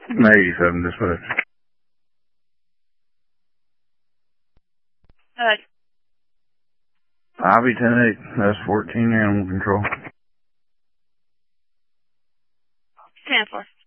87 dispatch. Ivy 10-8, that's 14 animal control. 10-4.